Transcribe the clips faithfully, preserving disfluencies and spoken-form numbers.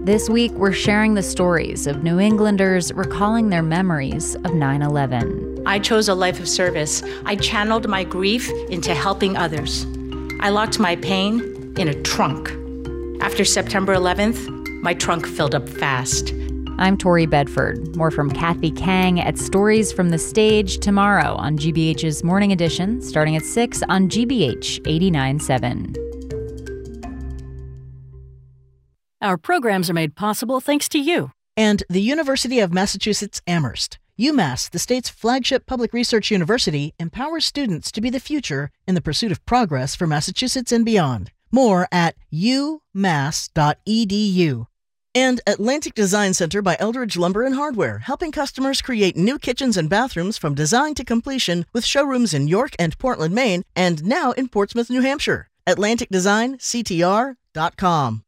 This week, we're sharing the stories of New Englanders recalling their memories of nine eleven. I chose a life of service. I channeled my grief into helping others. I locked my pain in a trunk. After September eleventh, my trunk filled up fast. I'm Tori Bedford. More from Kathy Kang at Stories from the Stage tomorrow on G B H's Morning Edition, starting at six on G B H eighty-nine point seven. Our programs are made possible thanks to you. And the University of Massachusetts Amherst. UMass, the state's flagship public research university, empowers students to be the future in the pursuit of progress for Massachusetts and beyond. More at u mass dot e d u. And Atlantic Design Center by Eldridge Lumber and Hardware, helping customers create new kitchens and bathrooms from design to completion with showrooms in York and Portland, Maine, and now in Portsmouth, New Hampshire. Atlantic Design C T R dot com.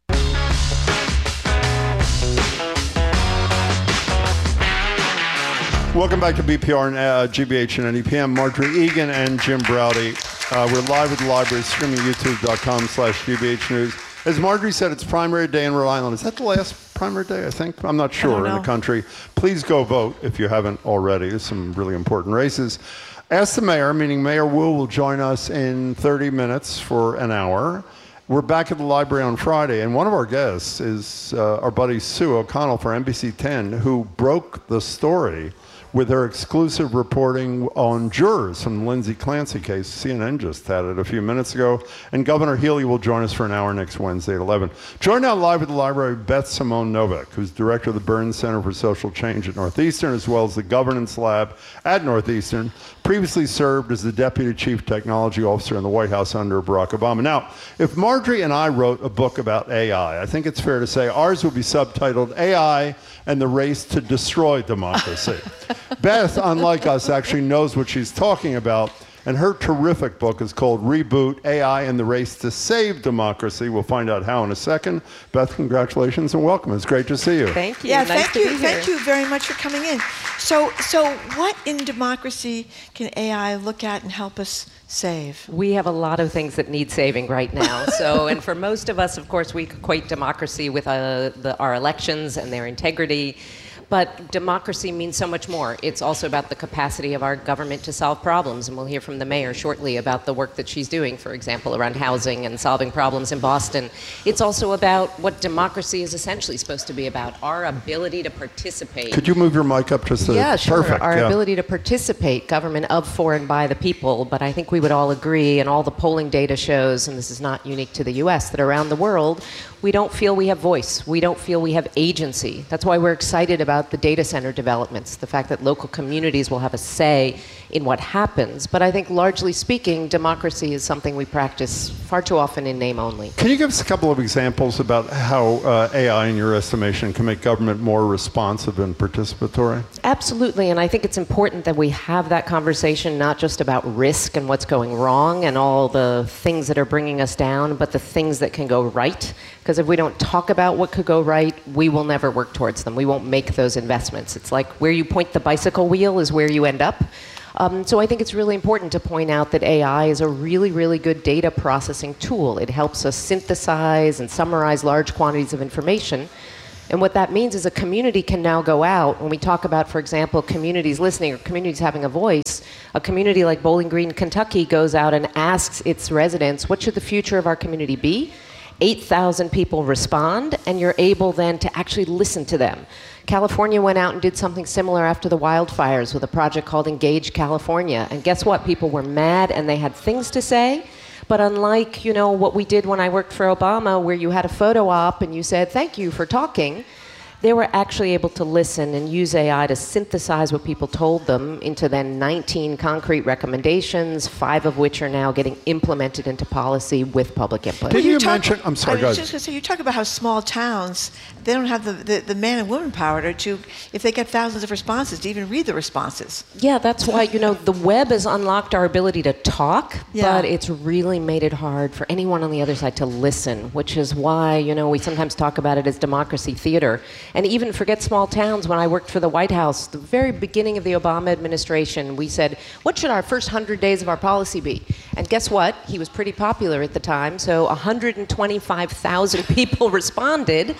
Welcome back to B P R and uh, G B H and N E P M. Marjorie Egan and Jim Braude. Uh, we're live at the library, streaming youtube dot com slash G B H News. As Marjorie said, it's primary day in Rhode Island. Is that the last primary day, I think? I'm not sure in the country. Please go vote if you haven't already. There's some really important races. Ask the Mayor, meaning Mayor Wu, will join us in thirty minutes for an hour. We're back at the library on Friday, and one of our guests is uh, our buddy Sue O'Connell for N B C ten, who broke the story with her exclusive reporting on jurors from the Lindsay Clancy case. C N N just had it a few minutes ago. And Governor Healy will join us for an hour next Wednesday at eleven. Joined now live at the library, Beth Simone Novak, who's director of the Burns Center for Social Change at Northeastern, as well as the Governance Lab at Northeastern. Previously served as the Deputy Chief Technology Officer in the White House under Barack Obama. Now, if Marjorie and I wrote a book about A I, I think it's fair to say ours would be subtitled A I and the Race to Destroy Democracy. Beth, unlike us, actually knows what she's talking about, and her terrific book is called Reboot, A I and the Race to Save Democracy. We'll find out how in a second. Beth, congratulations and welcome. It's great to see you. Thank you. Yeah, nice thank to you. be here. Thank you very much for coming in. So, so what in democracy can A I look at and help us save? We have a lot of things that need saving right now. So, and for most of us, of course, we equate democracy with uh, the, our elections and their integrity. But democracy means so much more. It's also about the capacity of our government to solve problems. And we'll hear from the mayor shortly about the work that she's doing, for example, around housing and solving problems in Boston. It's also about what democracy is essentially supposed to be about, our ability to participate. Could you move your mic up just a Yeah, sure. Perfect. Our yeah. ability to participate, government of, for, and by the people. But I think we would all agree, and all the polling data shows, and this is not unique to the U S, that around the world, we don't feel we have voice. We don't feel we have agency. That's why we're excited about the data center developments, the fact that local communities will have a say in what happens. But I think largely speaking, democracy is something we practice far too often in name only. Can you give us a couple of examples about how uh, A I, in your estimation, can make government more responsive and participatory? Absolutely, and I think it's important that we have that conversation, not just about risk and what's going wrong and all the things that are bringing us down, but the things that can go right. Because if we don't talk about what could go right, we will never work towards them. We won't make those investments. It's like where you point the bicycle wheel is where you end up. Um, so I think it's really important to point out that A I is a really, really good data processing tool. It helps us synthesize and summarize large quantities of information. And what that means is a community can now go out, when we talk about, for example, communities listening or communities having a voice, a community like Bowling Green, Kentucky goes out and asks its residents, what should the future of our community be? eight thousand people respond, and you're able then to actually listen to them. California went out and did something similar after the wildfires with a project called Engage California. And guess what? People were mad and they had things to say. But unlike, you know, what we did when I worked for Obama, where you had a photo op and you said, thank you for talking, they were actually able to listen and use A I to synthesize what people told them into then nineteen concrete recommendations, five of which are now getting implemented into policy with public input. Did you, you talk, mention, I'm sorry, I go was ahead. just going to say, you talk about how small towns, they don't have the, the, the man and woman power to, to, if they get thousands of responses, to even read the responses. Yeah, that's why, you know, the web has unlocked our ability to talk, Yeah. but it's really made it hard for anyone on the other side to listen, which is why, you know, we sometimes talk about it as democracy theater. And even forget small towns. When I worked for the White House, the very beginning of the Obama administration, we said, what should our first hundred days of our policy be? And guess what? He was pretty popular at the time, so one hundred twenty-five thousand people responded.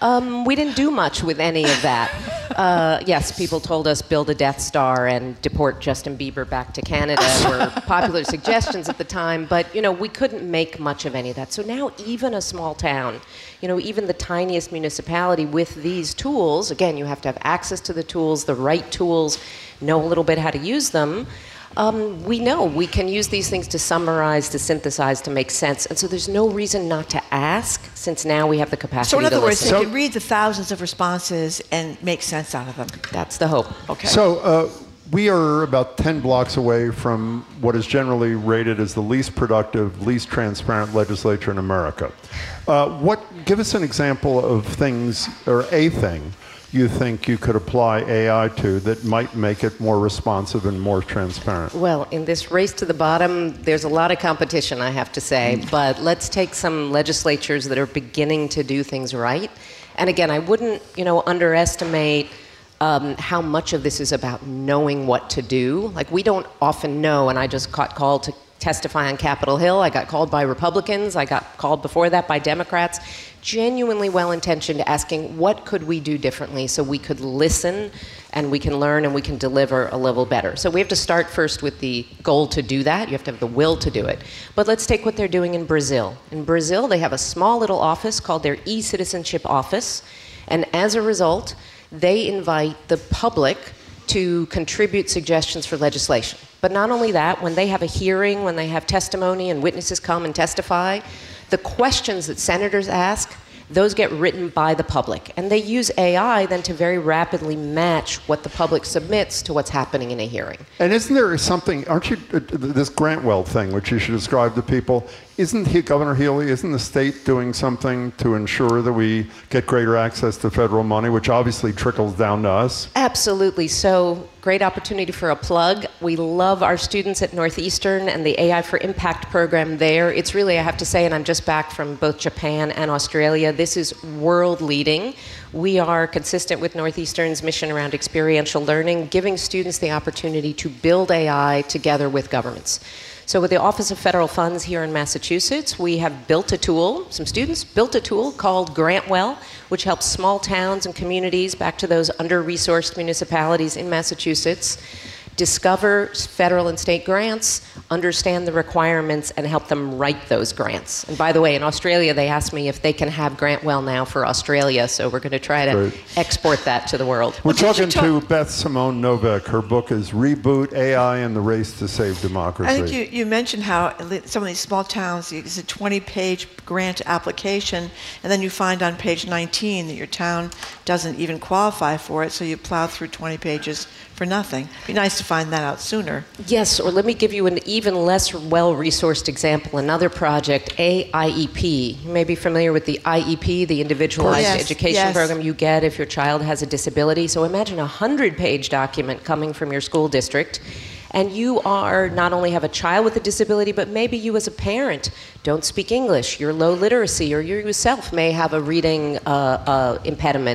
Um, we didn't do much with any of that. Uh, yes, people told us build a Death Star and deport Justin Bieber back to Canada were popular suggestions at the time, but you know, we couldn't make much of any of that. So now even a small town, you know, even the tiniest municipality with these tools, again, you have to have access to the tools, the right tools, know a little bit how to use them. Um, we know we can use these things to summarize, to synthesize, to make sense. And so there's no reason not to ask, since now we have the capacity So in other to words, listen. they can read the thousands of responses and make sense out of them. That's the hope. Okay. So uh, we are about ten blocks away from what is generally rated as the least productive, least transparent legislature in America. Uh, what? Give us an example of things, or a thing, you think you could apply A I to that might make it more responsive and more transparent? Well, in this race to the bottom, there's a lot of competition, I have to say. But let's take some legislatures that are beginning to do things right. And again, I wouldn't, you know, underestimate um, how much of this is about knowing what to do. Like, we don't often know, and I just got called to testify on Capitol Hill. I got called by Republicans. I got called before that by Democrats. Genuinely well-intentioned, asking what could we do differently so we could listen and we can learn and we can deliver a little better. So we have to start first with the goal to do that. You have to have the will to do it. But let's take what they're doing in Brazil. In Brazil, they have a small little office called their e-citizenship office. And as a result, they invite the public to contribute suggestions for legislation. But not only that, when they have a hearing, when they have testimony and witnesses come and testify, the questions that senators ask, those get written by the public. And they use A I then to very rapidly match what the public submits to what's happening in a hearing. And isn't there something, aren't you, uh, this Grantwell thing, which you should describe to people, isn't he, Governor Healy, isn't the state doing something to ensure that we get greater access to federal money, which obviously trickles down to us? Absolutely. So, great opportunity for a plug. We love our students at Northeastern and the A I for Impact program there. It's really, I have to say, and I'm just back from both Japan and Australia, this is world leading. We are consistent with Northeastern's mission around experiential learning, giving students the opportunity to build A I together with governments. So with the Office of Federal Funds here in Massachusetts, we have built a tool, some students built a tool called Grantwell, which helps small towns and communities, back to those under-resourced municipalities in Massachusetts, discover federal and state grants, understand the requirements, and help them write those grants. And by the way, in Australia, they asked me if they can have Grantwell now for Australia, so we're going to try to Great. export that to the world. We're Well, talking talk- to Beth Simone Novak. Her book is Reboot A I and the Race to Save Democracy. I think you, you mentioned how some of these small towns, it's a twenty-page grant application, and then you find on page nineteen that your town doesn't even qualify for it, so you plow through twenty pages for nothing. It'd be nice to find that out sooner. Yes, or let me give you an even less well-resourced example, another project, A I E P. You may be familiar with the I E P, the Individualized Yes, Education yes. Program you get if your child has a disability. So imagine a hundred-page document coming from your school district, and you are not only have a child with a disability, but maybe you as a parent don't speak English, you're low literacy, or you yourself may have a reading uh, uh, impediment.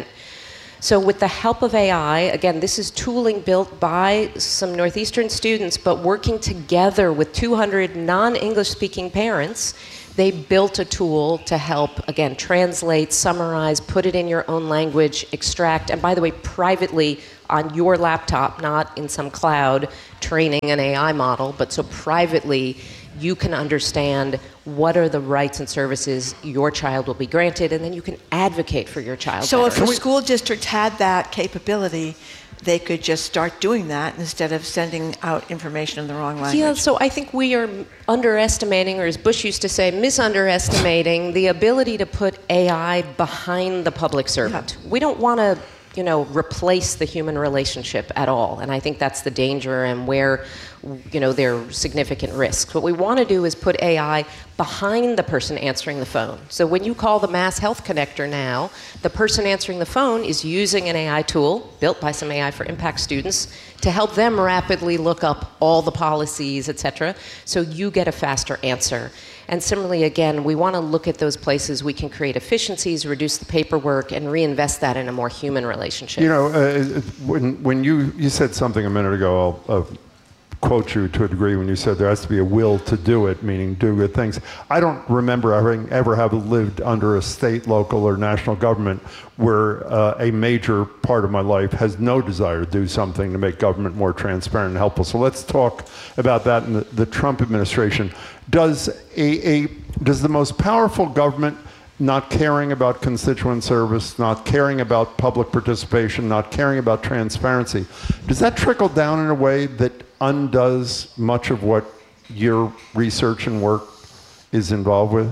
So with the help of A I, again, this is tooling built by some Northeastern students, but working together with two hundred non-English speaking parents, they built a tool to help, again, translate, summarize, put it in your own language, extract, and by the way, privately on your laptop, not in some cloud training an A I model, but so privately you can understand what are the rights and services your child will be granted, and then you can advocate for your child. So better. if a school district had that capability, they could just start doing that instead of sending out information in the wrong language. Yeah, so I think we are underestimating, or as Bush used to say, misunderestimating the ability to put A I behind the public servant. Yeah. We don't want to, you know, replace the human relationship at all. And I think that's the danger and where, you know, there are significant risks. What we want to do is put A I behind the person answering the phone. So when you call the Mass Health Connector now, the person answering the phone is using an A I tool built by some A I for Impact students to help them rapidly look up all the policies, et cetera, so you get a faster answer. And similarly, again, we want to look at those places we can create efficiencies, reduce the paperwork, and reinvest that in a more human relationship. You know, uh, when, when you, you said something a minute ago, I'll uh, quote you to a degree when you said there has to be a will to do it, meaning do good things. I don't remember having ever have lived under a state, local, or national government where uh, a major part of my life has no desire to do something to make government more transparent and helpful. So let's talk about that in the, the Trump administration. Does a, a does the most powerful government, not caring about constituent service, not caring about public participation, not caring about transparency, does that trickle down in a way that undoes much of what your research and work is involved with?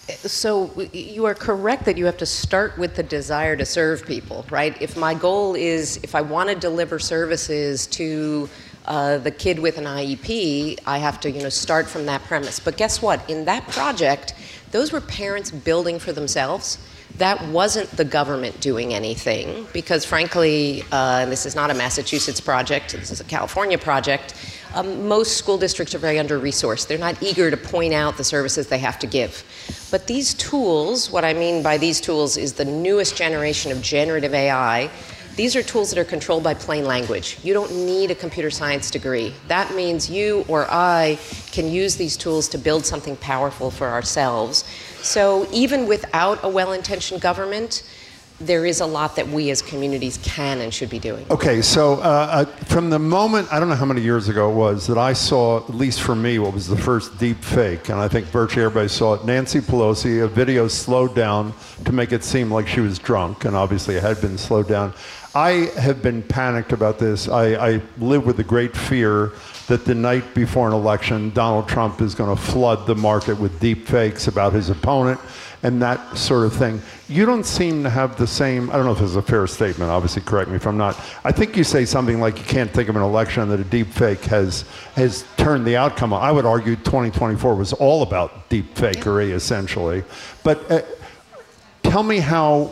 So you are correct that you have to start with the desire to serve people, right? If my goal is, if I want to deliver services to uh, the kid with an I E P, I have to, you know, start from that premise. But guess what? In that project, those were parents building for themselves. That wasn't the government doing anything, because frankly, uh, and this is not a Massachusetts project, this is a California project, um, most school districts are very under-resourced. They're not eager to point out the services they have to give. But these tools, what I mean by these tools is the newest generation of generative A I. These are tools that are controlled by plain language. You don't need a computer science degree. That means you or I can use these tools to build something powerful for ourselves. So even without a well-intentioned government, there is a lot that we as communities can and should be doing. Okay, so uh, uh, from the moment, I don't know how many years ago it was, that I saw, at least for me, what was the first deep fake, and I think virtually everybody saw it, Nancy Pelosi, a video slowed down to make it seem like she was drunk, and obviously it had been slowed down. I have been panicked about this. I, I live with the great fear that the night before an election, Donald Trump is going to flood the market with deep fakes about his opponent and that sort of thing. You don't seem to have the same, I don't know if this is a fair statement, obviously correct me if I'm not. I think you say something like you can't think of an election that a deep fake has has turned the outcome on. I would argue twenty twenty-four was all about deep fakery, essentially. But uh, tell me how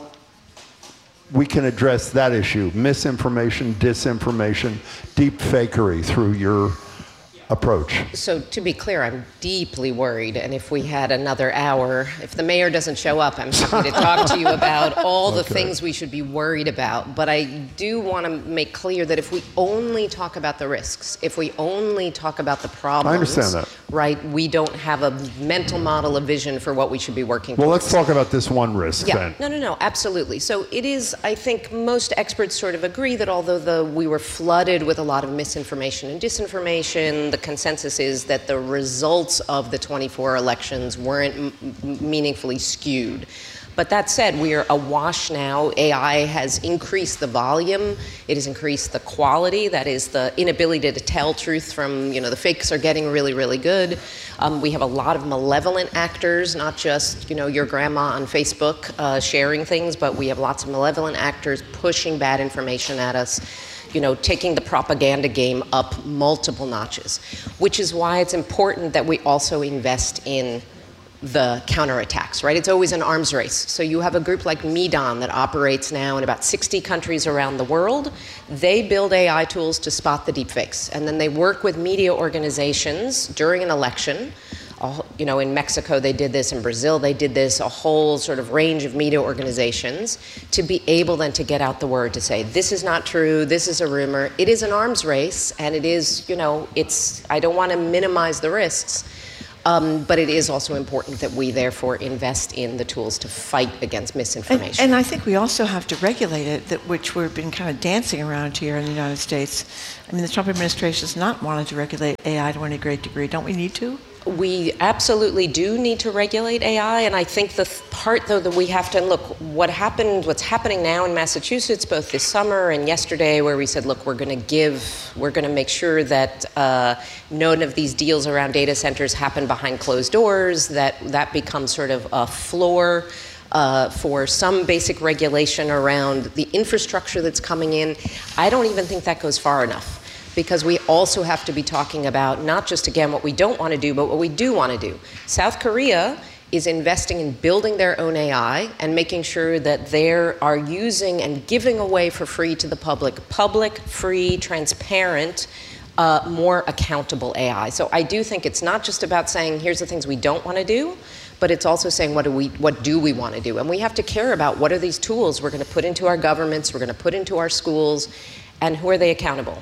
we can address that issue, misinformation, disinformation, deep fakery through your approach. So to be clear, I'm deeply worried, and if we had another hour, if the mayor doesn't show up, I'm happy to talk to you about all the Okay. things we should be worried about. But I do want to make clear that if we only talk about the risks, if we only talk about the problems, I understand that. Right, we don't have a mental model, a vision for what we should be working Well, towards. let's talk about this one risk Yeah, then. no, no, no, absolutely. So it is, I think most experts sort of agree that although the, we were flooded with a lot of misinformation and disinformation, the consensus is that the results of the twenty-four elections weren't m- meaningfully skewed. But that said, we are awash now. A I has increased the volume. It has increased the quality. That is the inability to tell truth from, you know, the fakes are getting really, really good. Um, we have a lot of malevolent actors, not just, you know, your grandma on Facebook uh, sharing things, but we have lots of malevolent actors pushing bad information at us, you know, taking the propaganda game up multiple notches, which is why it's important that we also invest in the counterattacks, right? It's always an arms race. So you have a group like Medan that operates now in about sixty countries around the world. They build A I tools to spot the deepfakes, and then they work with media organizations during an election. You know, in Mexico they did this, in Brazil they did this, a whole sort of range of media organizations to be able then to get out the word to say, this is not true, this is a rumor. It is an arms race, and it is, you know, it's, I don't want to minimize the risks. Um, but it is also important that we therefore invest in the tools to fight against misinformation. And, and I think we also have to regulate it, that which we've been kind of dancing around here in the United States. I mean, the Trump administration has not wanted to regulate A I to any great degree. Don't we need to? We absolutely do need to regulate A I, and I think the th- part, though, that we have to look, what happened, what's happening now in Massachusetts, both this summer and yesterday, where we said, look, we're going to give, we're going to make sure that uh, none of these deals around data centers happen behind closed doors, that that becomes sort of a floor uh, for some basic regulation around the infrastructure that's coming in. I don't even think that goes far enough, because we also have to be talking about not just, again, what we don't want to do, but what we do want to do. South Korea is investing in building their own A I and making sure that they are using and giving away for free to the public, public, free, transparent, uh, more accountable A I. So I do think it's not just about saying, here's the things we don't want to do, but it's also saying, what do we, what do we want to do? And we have to care about what are these tools we're going to put into our governments, we're going to put into our schools, and who are they accountable?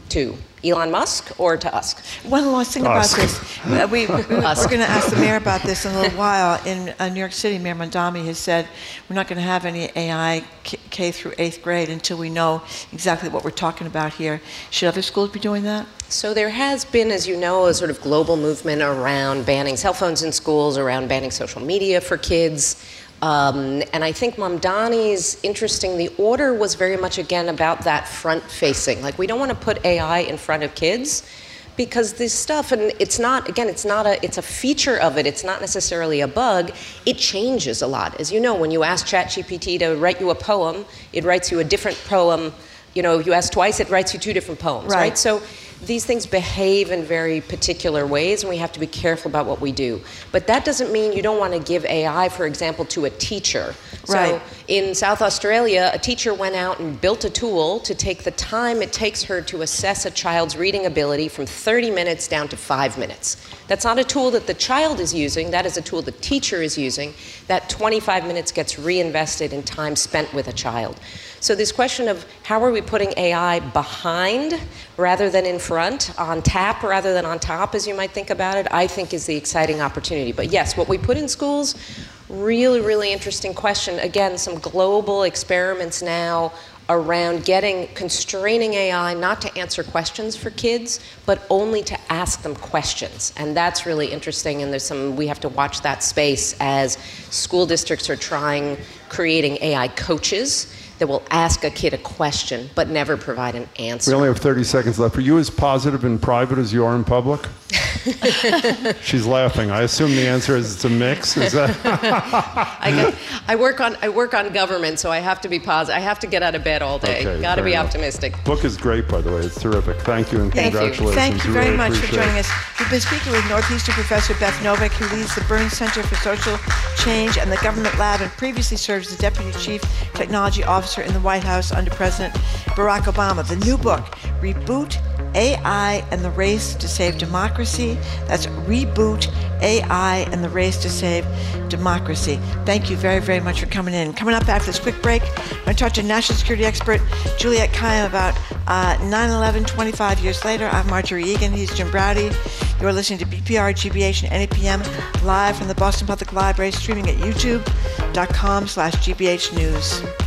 to? Elon Musk or to us? One last thing about Us. this. Uh, we, we, we're going to ask the mayor about this in a little while. In uh, New York City, Mayor Mondami has said we're not going to have any A I K, K through eighth grade until we know exactly what we're talking about here. Should other schools be doing that? So there has been, as you know, a sort of global movement around banning cell phones in schools, around banning social media for kids. Um, and I think Mamdani's interesting. The order was very much, again, about that front-facing. Like, we don't want to put A I in front of kids because this stuff, and it's not, again, it's not a, it's a feature of it. It's not necessarily a bug. It changes a lot. As you know, when you ask ChatGPT to write you a poem, it writes you a different poem. You know, you ask twice, it writes you two different poems, right? Right. So these things behave in very particular ways, and we have to be careful about what we do. But that doesn't mean you don't want to give A I, for example, to a teacher. Right. So in South Australia, a teacher went out and built a tool to take the time it takes her to assess a child's reading ability from thirty minutes down to five minutes. That's not a tool that the child is using, that is a tool the teacher is using. That twenty-five minutes gets reinvested in time spent with a child. So this question of how are we putting A I behind rather than in front, on tap rather than on top, as you might think about it, I think is the exciting opportunity. But yes, what we put in schools, really, really interesting question. Again, some global experiments now around getting, constraining A I not to answer questions for kids, but only to ask them questions. And that's really interesting, and there's some, we have to watch that space as school districts are trying, creating A I coaches that will ask a kid a question, but never provide an answer. We only have thirty seconds left. Are you as positive in private as you are in public? She's laughing. I assume the answer is it's a mix. Is that? I, get, I work on I work on government, so I have to be positive. I have to get out of bed all day. Okay, Got to be enough. optimistic. Book is great, by the way. It's terrific. Thank you and Thank you. congratulations. Thank you We very really much for appreciate joining it. us. We've been speaking with Northeastern Professor Beth Novick, who leads the Burns Center for Social Change and the Government Lab, and previously served as the Deputy Chief Technology Officer in the White House under President Barack Obama. The new book, Reboot A I and the Race to Save Democracy. That's Reboot A I and the Race to Save Democracy. Thank you very, very much for coming in. Coming up after this quick break, I'm going to talk to national security expert Juliette Kayyem about uh, nine eleven, twenty-five years later. I'm Marjorie Egan. He's Jim Browdy. You're listening to B P R, G B H, and N E P M live from the Boston Public Library, streaming at youtube.com slash GBH News.